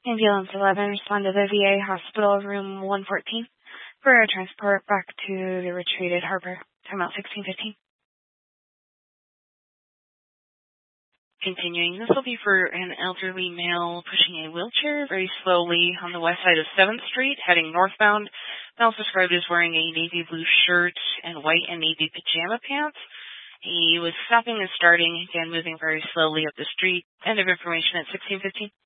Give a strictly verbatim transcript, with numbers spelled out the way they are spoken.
Ambulance eleven, respond to the V A hospital room one fourteen for a transport back to the retreated harbor. Timeout sixteen fifteen. Continuing, this will be for an elderly male pushing a wheelchair very slowly on the west side of seventh street, heading northbound. Male's described as wearing a navy blue shirt and white and navy pajama pants. He was stopping and starting, again moving very slowly up the street. End of information at sixteen fifteen.